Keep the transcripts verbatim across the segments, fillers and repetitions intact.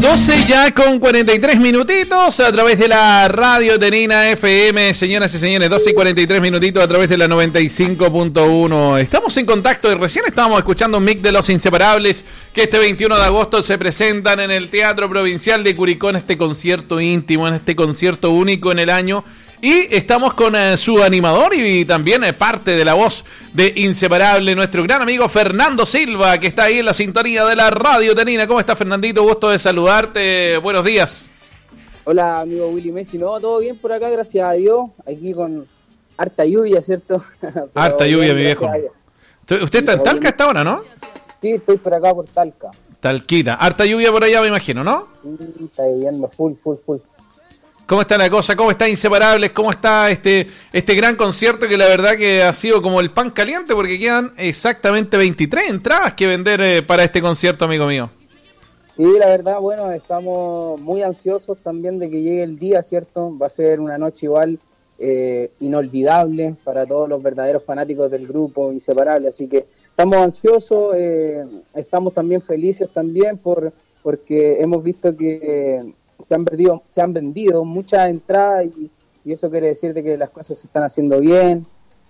doce ya con cuarenta y tres minutitos a través de la Radio Tenina F M, señoras y señores, doce y cuarenta y tres minutitos a través de la noventa y cinco punto uno. Estamos en contacto y recién estábamos escuchando un mix de Los Inseparables que este veintiuno de agosto se presentan en el Teatro Provincial de Curicó en este concierto íntimo, en este concierto único en el año. Y estamos con eh, su animador y, y también eh, parte de la voz de Inseparable, nuestro gran amigo Fernando Silva, que está ahí en la sintonía de la Radio Tenina. ¿Cómo estás, Fernandito? Gusto de saludarte. Buenos días. Hola, amigo Willy Messi. No, todo bien por acá, gracias a Dios. Aquí con harta lluvia, ¿cierto? Harta lluvia, bien, mi viejo. Usted está en Talca hasta ahora, ¿no? Sí, estoy por acá por Talca. Talquita. Harta lluvia por allá, me imagino, ¿no? Sí, está lloviendo full, full, full. ¿Cómo está la cosa? ¿Cómo está Inseparables? ¿Cómo está este este gran concierto que la verdad que ha sido como el pan caliente porque quedan exactamente veintitrés entradas que vender eh, para este concierto, amigo mío? Sí, la verdad, bueno, estamos muy ansiosos también de que llegue el día, ¿cierto? Va a ser una noche igual eh, inolvidable para todos los verdaderos fanáticos del grupo Inseparables, así que estamos ansiosos, eh, estamos también felices también por porque hemos visto que... Eh, Se han, perdido, se han vendido muchas entradas y, y eso quiere decir de que las cosas se están haciendo bien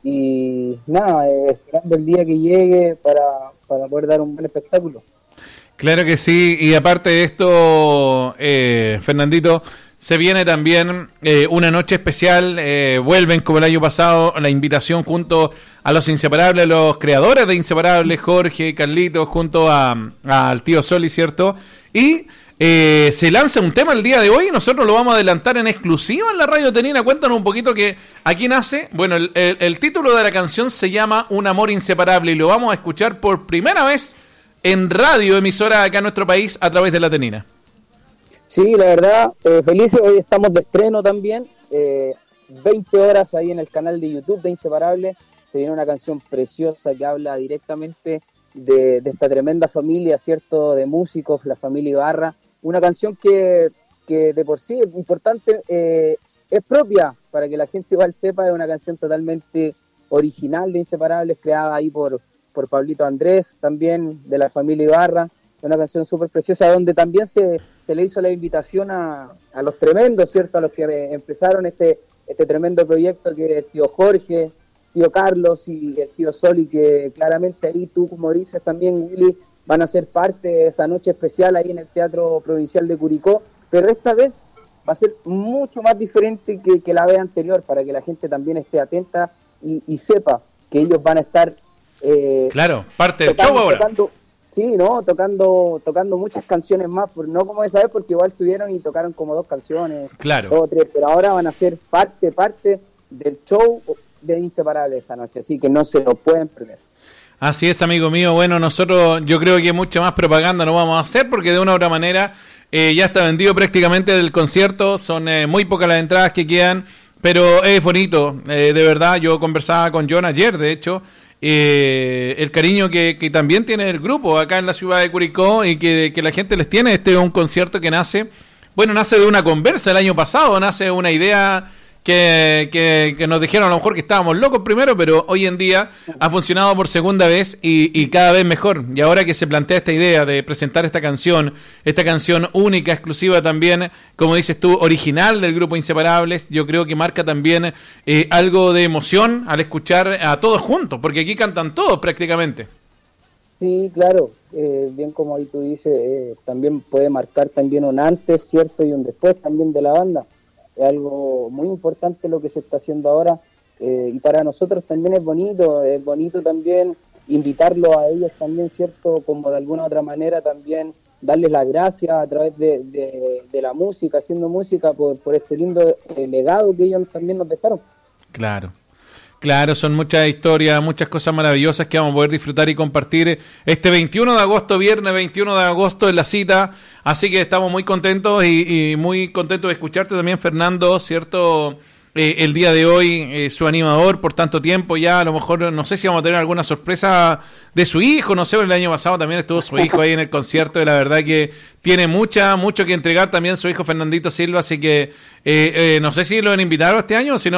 y nada, eh, esperando el día que llegue para, para poder dar un buen espectáculo. Claro que sí, y aparte de esto, eh, Fernandito, se viene también eh, una noche especial, eh, vuelven como el año pasado la invitación junto a los Inseparables, los creadores de Inseparables, Jorge y Carlitos, junto a, a al tío Soli, ¿cierto? Y... Eh, se lanza un tema el día de hoy y nosotros lo vamos a adelantar en exclusiva en la Radio Tenina. Cuéntanos un poquito que aquí nace, bueno, el, el, el título de la canción se llama Un amor inseparable y lo vamos a escuchar por primera vez en radio emisora acá en nuestro país a través de la Tenina. Sí, la verdad, eh, felices, hoy estamos de estreno también, eh, veinte horas ahí en el canal de YouTube de Inseparable, se viene una canción preciosa que habla directamente de, de esta tremenda familia, ¿cierto?, de músicos, la familia Ibarra. Una canción que, que de por sí es importante, eh, es propia, para que la gente igual sepa, es una canción totalmente original de Inseparables, creada ahí por, por Pablito Andrés, también de la familia Ibarra, una canción súper preciosa, donde también se, se le hizo la invitación a, a los tremendos, ¿cierto?, a los que empezaron este, este tremendo proyecto, que es el tío Jorge, tío Carlos y el tío Soli, que claramente ahí tú, como dices también, Willy, van a ser parte de esa noche especial ahí en el Teatro Provincial de Curicó, pero esta vez va a ser mucho más diferente que, que la vez anterior, para que la gente también esté atenta y, y sepa que ellos van a estar... Eh, claro, parte del tocando, show ahora. Tocando, sí, ¿no? Tocando tocando muchas canciones más, por, no como esa vez, porque igual subieron y tocaron como dos canciones, claro, dos o tres, pero ahora van a ser parte, parte del show de Inseparables esa noche, así que no se lo pueden perder. Así es, amigo mío. Bueno, nosotros yo creo que mucha más propaganda no vamos a hacer porque de una u otra manera eh, ya está vendido prácticamente el concierto. Son eh, muy pocas las entradas que quedan, pero es bonito. Eh, de verdad, yo conversaba con John ayer, de hecho, eh, el cariño que, que también tiene el grupo acá en la ciudad de Curicó y que, que la gente les tiene. Este es un concierto que nace, bueno, nace de una conversa el año pasado, nace una idea... Que, que, que nos dijeron a lo mejor que estábamos locos primero, pero hoy en día ha funcionado por segunda vez y, y cada vez mejor. Y ahora que se plantea esta idea de presentar esta canción, esta canción única, exclusiva también, como dices tú, original del grupo Inseparables, yo creo que marca también eh, algo de emoción al escuchar a todos juntos, porque aquí cantan todos prácticamente. Sí, claro, eh, bien como ahí tú dices, eh, también puede marcar también un antes, ¿cierto? Y un después también de la banda. Es algo muy importante lo que se está haciendo ahora eh, y para nosotros también es bonito, es bonito también invitarlos a ellos también, ¿cierto? Como de alguna otra manera también darles las gracias a través de, de, de la música, haciendo música por, por este lindo eh, legado que ellos también nos dejaron. Claro. Claro, son muchas historias, muchas cosas maravillosas que vamos a poder disfrutar y compartir este veintiuno de agosto, viernes veintiuno de agosto en la cita, así que estamos muy contentos y, y muy contentos de escucharte también, Fernando, ¿cierto? Eh, el día de hoy, eh, su animador por tanto tiempo ya, a lo mejor no sé si vamos a tener alguna sorpresa de su hijo, no sé, el año pasado también estuvo su hijo ahí en el concierto y la verdad que tiene mucha, mucho que entregar también su hijo Fernandito Silva, así que eh, eh, no sé si lo han invitado este año o si no